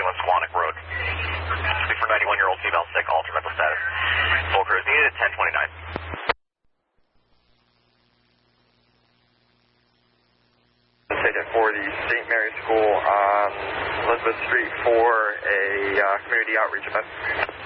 West Quantic Road. For 91-year-old female sick, altered mental status. Full crews needed at 1029. Agent for the St. Mary's School on Elizabeth Street for a community outreach event.